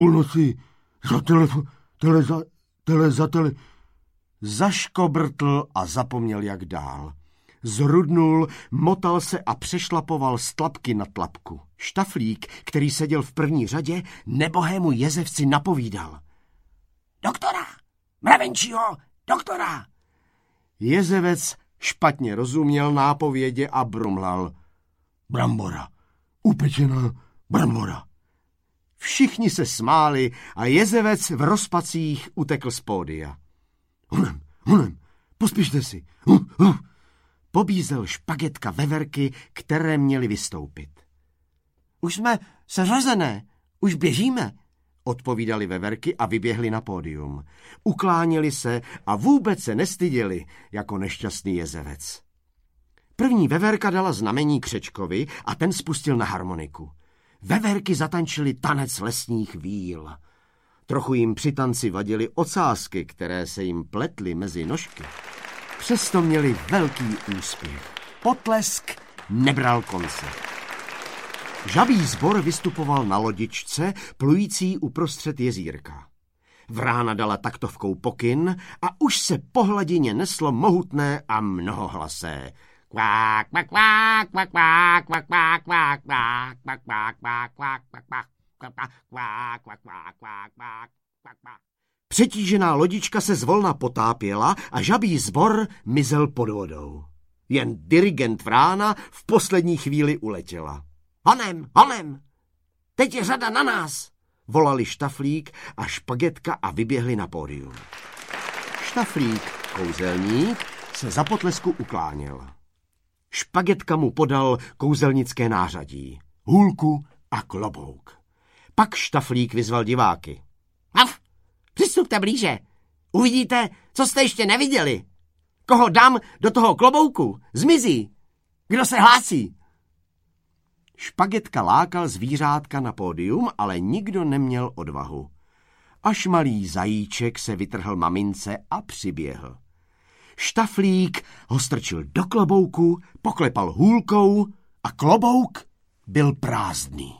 půlnoci za tele. Zaškobrtl a zapomněl, jak dál. Zrudnul, motal se a přešlapoval z tlapky na tlapku. Štaflík, který seděl v první řadě, nebohému jezevci napovídal. Doktora! Mravenčího! Doktora! Jezevec špatně rozuměl nápovědě a brumlal. Brambora, upečená brambora. Všichni se smáli a jezevec v rozpacích utekl z pódia. Honem, pospíšte si. Pobízel Špagetka veverky, které měly vystoupit. Už jsme seřazené, už běžíme, odpovídali veverky a vyběhli na pódium. Ukláněli se a vůbec se nestyděli jako nešťastný jezevec. První veverka dala znamení Křečkovi a ten spustil na harmoniku. Veverky zatančily tanec lesních víl. Trochu jim při tanci vadily ocásky, které se jim pletly mezi nožky. Přesto měli velký úspěch. Potlesk nebral konce. Žabí sbor vystupoval na lodičce, plující uprostřed jezírka. Vrána dala taktovkou pokyn a už se po hladině neslo mohutné a mnohohlasé. Kvák, kvák, kvák, kvák, kvák, kvák, kvák, kvák, kvák, kvák, kvák, kvák, kvák, kvák, kvák. Přetížená lodička se zvolna potápěla a žabí sbor mizel pod vodou. Jen dirigent Vrána v poslední chvíli uletěla. Honem, teď je řada na nás, volali Štaflík a Špagetka a vyběhli na pódium. Štaflík, kouzelník, se za potlesku ukláněl. Špagetka mu podal kouzelnické nářadí, hůlku a klobouk. Pak Štaflík vyzval diváky. Přistupte blíže, uvidíte, co jste ještě neviděli. Koho dám do toho klobouku, zmizí. Kdo se hlásí? Špagetka lákal zvířátka na pódium, ale nikdo neměl odvahu. Až malý zajíček se vytrhl mamince a přiběhl. Štaflík ho strčil do klobouku, poklepal hůlkou a klobouk byl prázdný.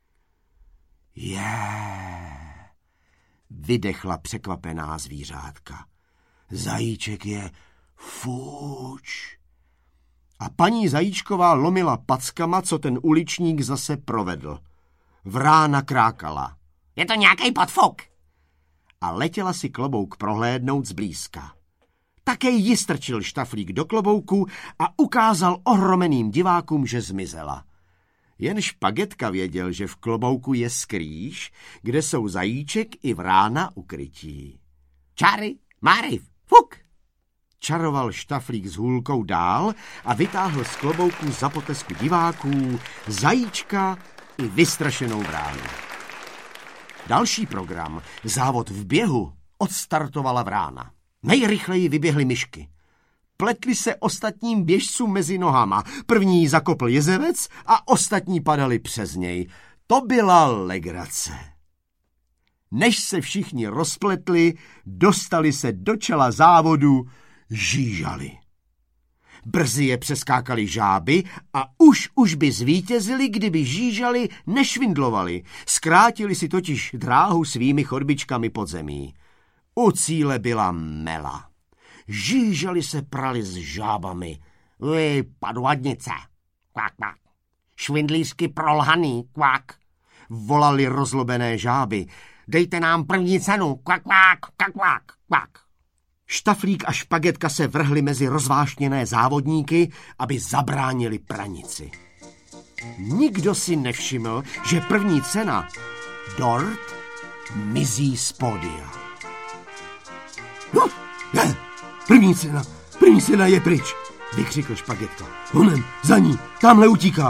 Vydechla překvapená zvířátka. Zajíček je fuč. A paní Zajíčková lomila packama, co ten uličník zase provedl. Vrána krákala. Je to nějaký podfuk. A letěla si klobouk prohlédnout zblízka. Také ji strčil Štaflík do klobouku a ukázal ohromeným divákům, že zmizela. Jen Špagetka věděl, že v klobouku je skrýš, kde jsou Zajíček i Vrána ukrytí. Čáry, máry, fuk! Čaroval Štaflík s hůlkou dál a vytáhl z klobouku za potlesku diváků Zajíčka i vystrašenou Vránu. Další program, závod v běhu, odstartovala Vrána. Nejrychleji vyběhly myšky. Pletli se ostatním běžcům mezi nohama. První zakopl jezevec a ostatní padali přes něj. To byla legrace. Než se všichni rozpletli, dostali se do čela závodu, žížali. Brzy je přeskákali žáby a už by zvítězili, kdyby žížali, nešvindlovali. Zkrátili si totiž dráhu svými chodbičkami pod zemí. U cíle byla mela. Žížali se prali s žábami. Vy padladnice, kvák, kvák. Švindlířky prolhaný, kvák. Volali rozlobené žáby. Dejte nám první cenu, kvák, kvák, kvák, kvák, kvák. Štaflík a Špagetka se vrhli mezi rozvášněné závodníky, aby zabránili pranici. Nikdo si nevšiml, že první cena, dort, mizí z pódia. První cena je pryč, vykřikl Špagetka. Honem, za ní, tamhle utíká.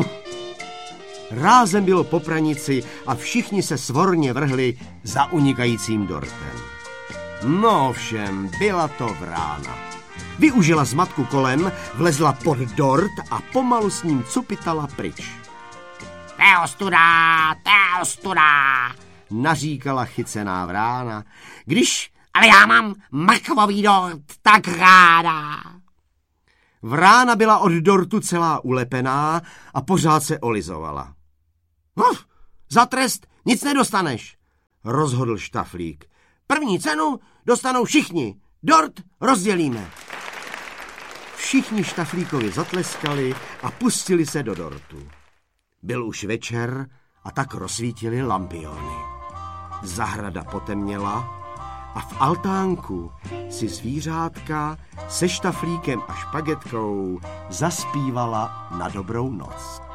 Rázem bylo po pranici a všichni se svorně vrhli za unikajícím dortem. No ovšem, byla to Vrána. Využila zmatku kolem, vlezla pod dort a pomalu s ním cupitala pryč. To je ostuda, naříkala chycená Vrána. Ale já mám mrkvový dort tak ráda. Vrána byla od dortu celá ulepená a pořád se olizovala. Za trest nic nedostaneš, rozhodl Štaflík. První cenu dostanou všichni. Dort rozdělíme. Všichni Štaflíkovi zatleskali a pustili se do dortu. Byl už večer a tak rozsvítili lampiony. Zahrada potemněla a v altánku si zvířátka se Štaflíkem a špagetkou zaspívala na dobrou noc.